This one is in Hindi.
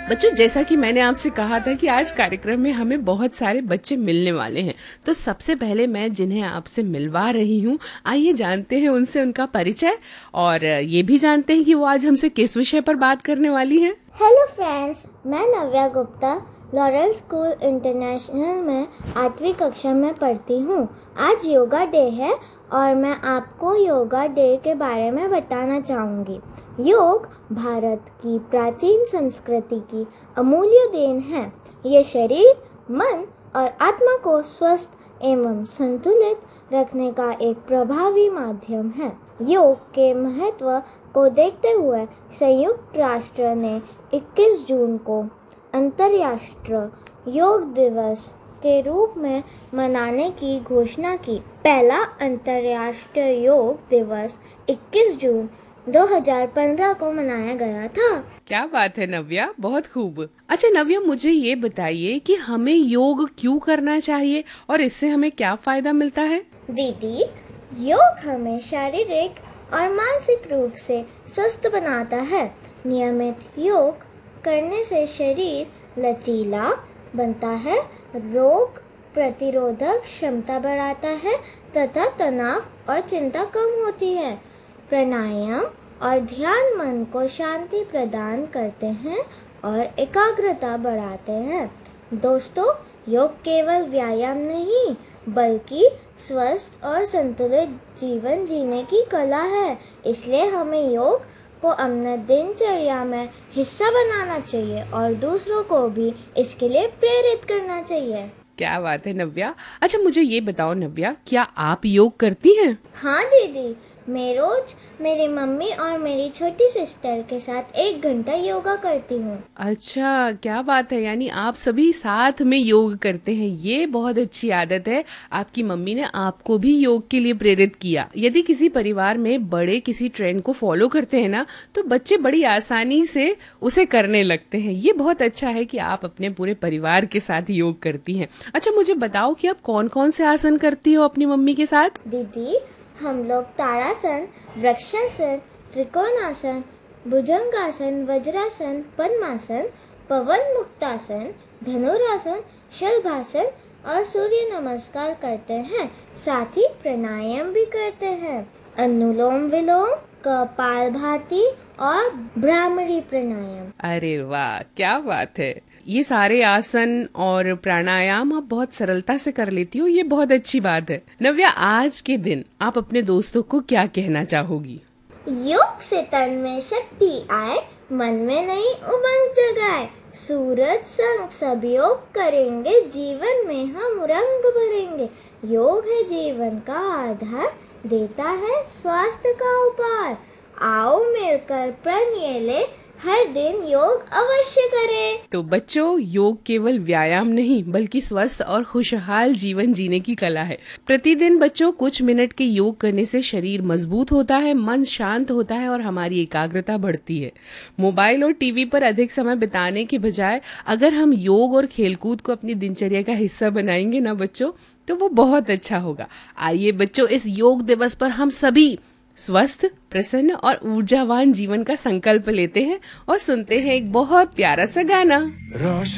बच्चों, जैसा कि मैंने आपसे कहा था कि आज कार्यक्रम में हमें बहुत सारे बच्चे मिलने वाले हैं, तो सबसे पहले मैं जिन्हें आपसे मिलवा रही हूँ, आइए जानते हैं उनसे उनका परिचय और ये भी जानते हैं कि वो आज हमसे किस विषय पर बात करने वाली हैं। हेलो फ्रेंड्स, मैं नव्या गुप्ता लॉरेंस स्कूल इंटरनेशनल में 8वीं कक्षा में पढ़ती हूँ। आज योगा डे है और मैं आपको योगा डे के बारे में बताना चाहूँगी। योग भारत की प्राचीन संस्कृति की अमूल्य देन है। ये शरीर, मन और आत्मा को स्वस्थ एवं संतुलित रखने का एक प्रभावी माध्यम है। योग के महत्व को देखते हुए संयुक्त राष्ट्र ने 21 जून को अंतर्राष्ट्रीय योग दिवस के रूप में मनाने की घोषणा की। पहला अंतर्राष्ट्रीय योग दिवस 21 जून 2015 को मनाया गया था। क्या बात है नव्या, बहुत खूब। अच्छा नव्या, मुझे ये बताइए कि हमें योग क्यों करना चाहिए और इससे हमें क्या फायदा मिलता है? दीदी, योग हमें शारीरिक और मानसिक रूप से स्वस्थ बनाता है। नियमित योग करने से शरीर लचीला बनता है, रोग प्रतिरोधक क्षमता बढ़ाता है तथा तनाव और चिंता कम होती है। प्राणायाम और ध्यान मन को शांति प्रदान करते हैं और एकाग्रता बढ़ाते हैं। दोस्तों, योग केवल व्यायाम नहीं बल्कि स्वस्थ और संतुलित जीवन जीने की कला है। इसलिए हमें योग को अपने दिनचर्या में हिस्सा बनाना चाहिए और दूसरों को भी इसके लिए प्रेरित करना चाहिए। क्या बात है नव्या। अच्छा मुझे ये बताओ नव्या, क्या आप योग करती हैं? हाँ दीदी, मैं रोज मेरी मम्मी और मेरी छोटी सिस्टर के साथ 1 घंटा योगा करती हूँ। अच्छा, क्या बात है, यानी आप सभी साथ में योग करते हैं। ये बहुत अच्छी आदत है। आपकी मम्मी ने आपको भी योग के लिए प्रेरित किया। यदि किसी परिवार में बड़े किसी ट्रेंड को फॉलो करते हैं ना, तो बच्चे बड़ी आसानी से उसे करने लगते हैं। ये बहुत अच्छा है कि आप अपने पूरे परिवार के साथ योग करती हैं। अच्छा मुझे बताओ कि आप कौन कौन से आसन करती हो अपनी मम्मी के साथ? दीदी, हम लोग ताड़ासन, वृक्षासन, त्रिकोणासन, भुजंगासन, वज्रासन, पद्मासन, पवन मुक्तासन, धनुरासन, शलभासन और सूर्य नमस्कार करते हैं। साथ ही प्राणायाम भी करते हैं। अनुलोम विलोम, कपालभाति और भ्रामरी प्राणायाम। अरे वाह, क्या बात है। ये सारे आसन और प्राणायाम आप बहुत सरलता से कर लेती हो, ये बहुत अच्छी बात है। नव्या, आज के दिन आप अपने दोस्तों को क्या कहना चाहोगी? योग से तन में शक्ति आए, मन में नई उमंग जगाए। सूरज संग सब योग करेंगे, जीवन में हम रंग भरेंगे। योग है जीवन का आधार, देता है स्वास्थ्य का उपहार। आओ मिलकर प्रण ये ले, हर दिन योग अवश्य करें। तो बच्चों, योग केवल व्यायाम नहीं बल्कि स्वस्थ और खुशहाल जीवन जीने की कला है। प्रतिदिन बच्चों कुछ मिनट के योग करने से शरीर मजबूत होता है, मन शांत होता है और हमारी एकाग्रता बढ़ती है। मोबाइल और टीवी पर अधिक समय बिताने के बजाय अगर हम योग और खेलकूद को अपनी दिनचर्या का हिस्सा बनाएंगे ना बच्चों, तो वो बहुत अच्छा होगा। आइए बच्चों, इस योग दिवस पर हम सभी स्वस्थ, प्रसन्न और ऊर्जावान जीवन का संकल्प लेते हैं और सुनते हैं एक बहुत प्यारा सा गाना।